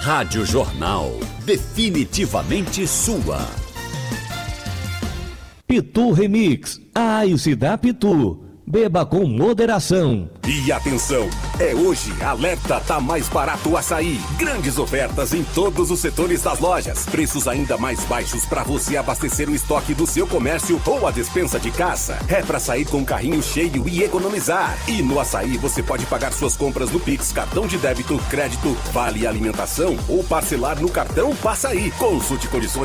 Rádio Jornal, definitivamente sua. Pitu Remix, a Ice da Pitu. Beba com moderação. E atenção, é hoje, alerta, tá mais barato o açaí. Grandes ofertas em todos os setores das lojas. Preços ainda mais baixos para você abastecer o estoque do seu comércio ou a despensa de casa. É para sair com o carrinho cheio e economizar. E no açaí você pode pagar suas compras no Pix, cartão de débito, crédito, vale alimentação ou parcelar no cartão Passaí. Consulte condições